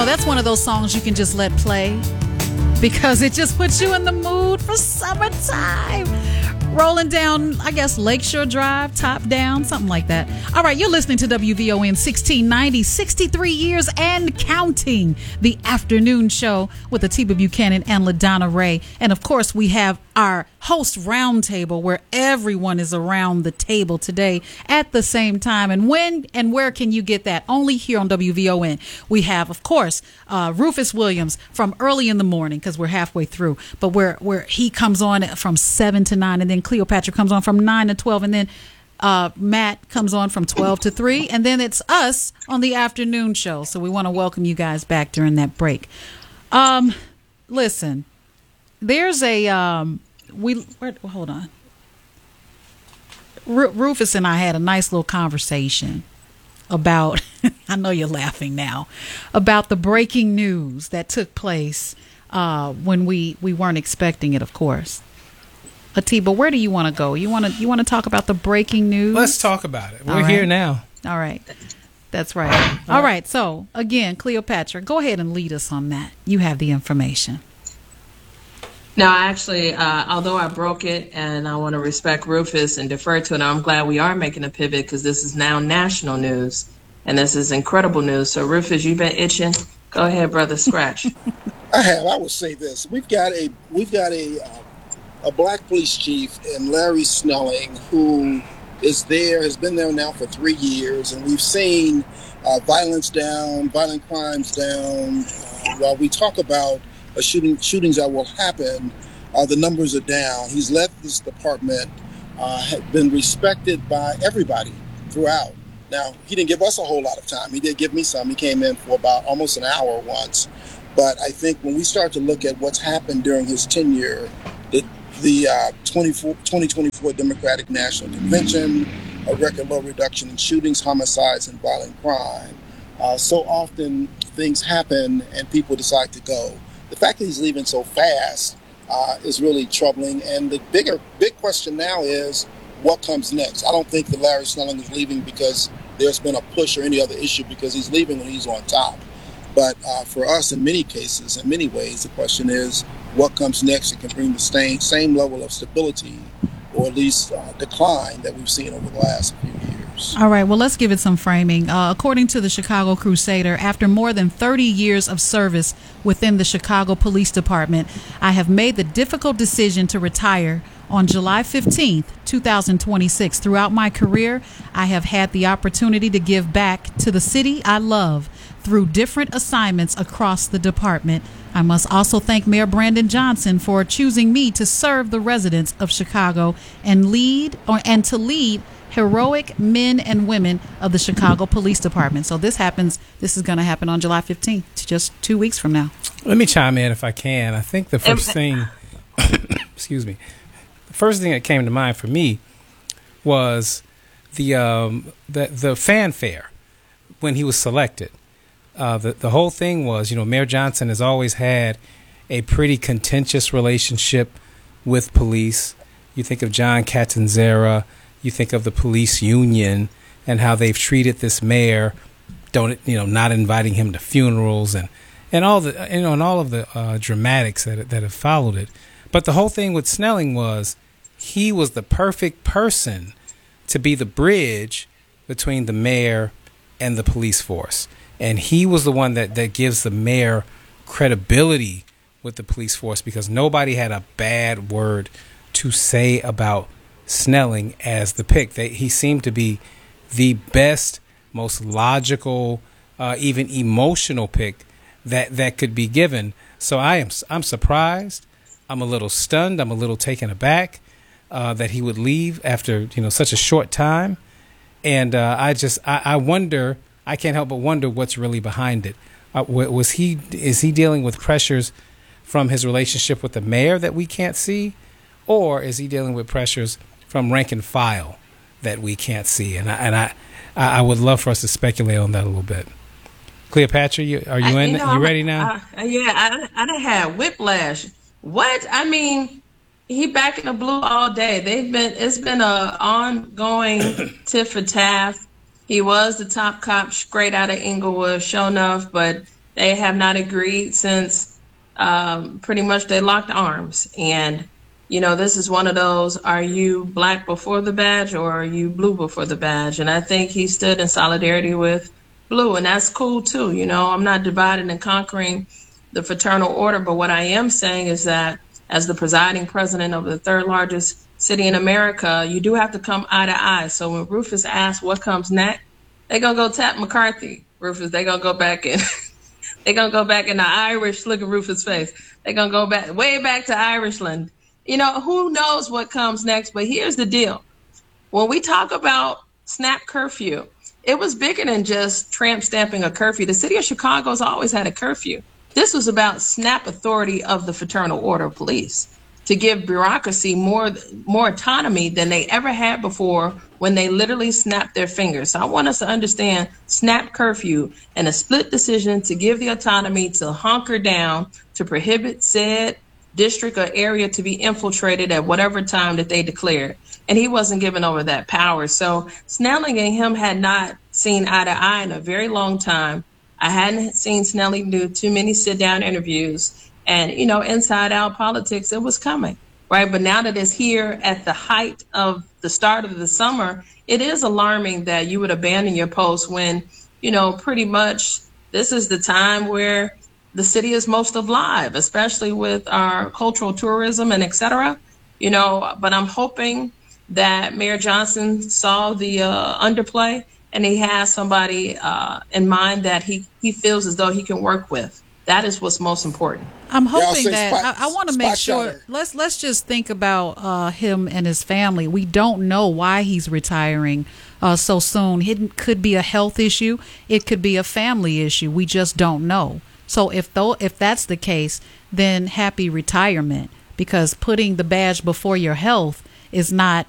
know, that's one of those songs you can just let play because it just puts you in the mood for summertime. Rolling down, I guess, Lakeshore Drive, top down, something like that. All right, you're listening to WVON 1690, 63 years and counting, the afternoon show with Atiba Buchanan and LaDonna Ray. And of course, we have our host roundtable where everyone is around the table today at the same time. And when and where can you get that? Only here on WVON. We have, of course, Rufus Williams from early in the morning because we're halfway through, but where he comes on from 7 to 9, and then Cleopatra comes on from 9 to 12, and then Matt comes on from 12 to 3, and then it's us on the afternoon show. So we want to welcome you guys back during that break. Listen, there's a hold on. Rufus and I had a nice little conversation about I know you're laughing now, about the breaking news that took place when we weren't expecting it, of course. Atiba, where do you want to go? You want to talk about the breaking news? Let's talk about it. We're here now. All right. That's right. All right. So, again, Cleopatra, go ahead and lead us on that. You have the information. No, actually, although I broke it and I want to respect Rufus and defer to it, I'm glad we are making a pivot because this is now national news and this is incredible news. So, Rufus, you've been itching. Go ahead, brother, scratch. I have. I will say this: we've got a black police chief in Larry Snelling who is there, has been there now for 3 years, and we've seen violence down, violent crimes down. While we talk about shootings that will happen, the numbers are down. He's led this department, had been respected by everybody throughout. Now, he didn't give us a whole lot of time. He did give me some. He came in for about almost an hour once. But I think when we start to look at what's happened during his tenure, the 2024 Democratic National Convention, a record low reduction in shootings, homicides, and violent crime. So often things happen and people decide to go. The fact that he's leaving so fast is really troubling. And the big question now is what comes next. I don't think that Larry Snelling is leaving because there's been a push or any other issue, because he's leaving when he's on top. But for us, in many cases, in many ways, the question is what comes next that can bring the same level of stability or at least decline that we've seen over the last few years. All right, well, let's give it some framing. According to the Chicago Crusader, after more than 30 years of service within the Chicago Police Department, I have made the difficult decision to retire on July 15th, 2026. Throughout my career, I have had the opportunity to give back to the city I love through different assignments across the department. I must also thank Mayor Brandon Johnson for choosing me to serve the residents of Chicago and to lead heroic men and women of the Chicago Police Department. So this is going to happen on July 15th, just 2 weeks from now. Let me chime in if I can. I think the first thing, excuse me, the first thing that came to mind for me was the fanfare when he was selected. The whole thing was, Mayor Johnson has always had a pretty contentious relationship with police. You think of John Catanzara, you think of the police union and how they've treated this mayor, not inviting him to funerals and all the and all of the dramatics that have followed it. But the whole thing with Snelling was he was the perfect person to be the bridge between the mayor and the police force. And he was the one that gives the mayor credibility with the police force, because nobody had a bad word to say about Snelling as the pick. He seemed to be the best, most logical, even emotional pick that could be given. So I'm surprised. I'm a little stunned. I'm a little taken aback that he would leave after such a short time. And I wonder. I can't help but wonder what's really behind it. Is he dealing with pressures from his relationship with the mayor that we can't see, or is he dealing with pressures from rank and file that we can't see? And I would love for us to speculate on that a little bit. Cleopatra, are you in? You ready now? Yeah, I done had whiplash. What? I mean, he back in the blue all day. It's been a ongoing tit for tat. He was the top cop straight out of Inglewood, sure enough, but They have not agreed since pretty much they locked arms. And, this is one of those, are you black before the badge or are you blue before the badge? And I think he stood in solidarity with blue, and that's cool too. I'm not dividing and conquering the fraternal order, but what I am saying is that as the presiding president of the third largest city in America, you do have to come eye to eye. So when Rufus asks what comes next, they're going to go tap McCarthy, Rufus. They're going to go back in. They're going to go back in the Irish, look at Rufus' face. They're going to go back, way back to Irishland. Who knows what comes next? But here's the deal. When we talk about snap curfew, it was bigger than just tramp stamping a curfew. The city of Chicago's always had a curfew. This was about snap authority of the Fraternal Order of Police to give bureaucracy more autonomy than they ever had before when they literally snapped their fingers. So I want us to understand snap curfew and a split decision to give the autonomy to hunker down, to prohibit said district or area to be infiltrated at whatever time that they declared. And he wasn't given over that power. So Snelling and him had not seen eye to eye in a very long time. I hadn't seen Snelling do too many sit-down interviews. And, inside out politics, it was coming, right? But now that it's here at the height of the start of the summer, it is alarming that you would abandon your post when, pretty much this is the time where the city is most alive, especially with our cultural tourism and et cetera. But I'm hoping that Mayor Johnson saw the underplay and he has somebody in mind that he feels as though he can work with. That is what's most important. I'm hoping that I want to make sure. Let's just think about him and his family. We don't know why he's retiring so soon. It could be a health issue. It could be a family issue. We just don't know. So if that's the case, then happy retirement, because putting the badge before your health is not